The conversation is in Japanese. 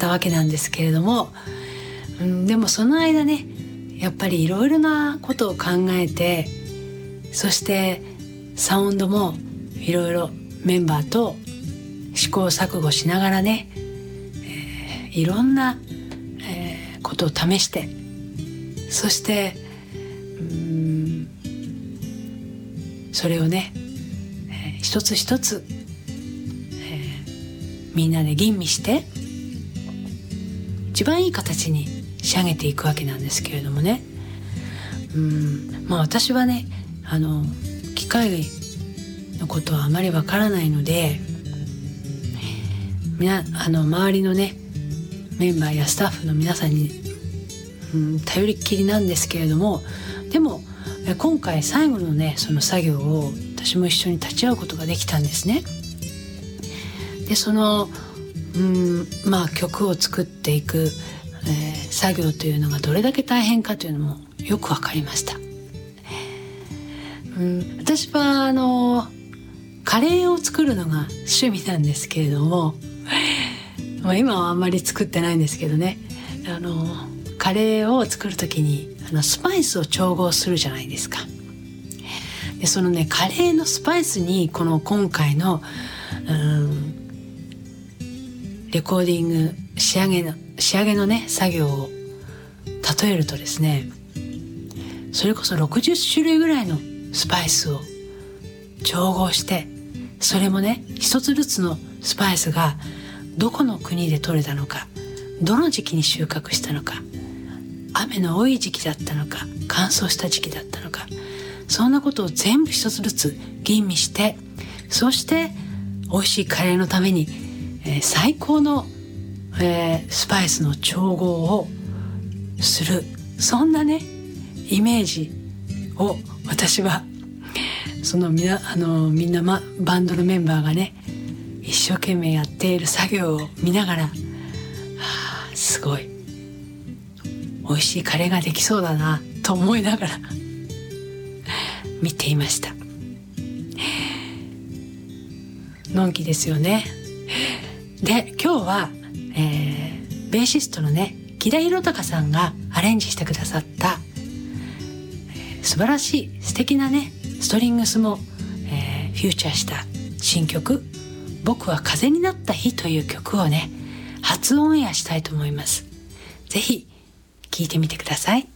ったわけなんですけれども、でもその間ねやっぱりいろいろなことを考えて、そしてサウンドもいろいろメンバーと試行錯誤しながらね、いろんな、ことを試して、そしてそれをね、一つ一つ、みんなで吟味して一番いい形に仕上げていくわけなんですけれどもね、私はね機械のことはあまりわからないので、周りのねメンバーやスタッフの皆さんに、頼りっきりなんですけれども、でも今回最後のねその作業を私も一緒に立ち会うことができたんですね。でその曲を作っていく、作業というのがどれだけ大変かというのもよくわかりました。私はカレーを作るのが趣味なんですけれども、今はあんまり作ってないんですけどね、カレーを作るときにスパイスを調合するじゃないですか。でそのねカレーのスパイスに今回のレコーディング仕上げのね作業を例えるとですね、それこそ60種類ぐらいのスパイスを調合して、それもね一つずつのスパイスがどこの国で採れたのか、どの時期に収穫したのか、雨の多い時期だったのか乾燥した時期だったのか、そんなことを全部一つずつ吟味して、そして美味しいカレーのために、最高の、スパイスの調合をする、そんなねイメージを私はそのみんな、バンドのメンバーがね一生懸命やっている作業を見ながら、すごい美味しいカレーができそうだなと思いながら見ていました。のんきですよね。で今日は、ベーシストのね木田博隆さんがアレンジしてくださった、素晴らしい素敵なねストリングスも、フューチャーした新曲僕は風になった日という曲をね初オンエアしたいと思います。ぜひ聴いてみてください。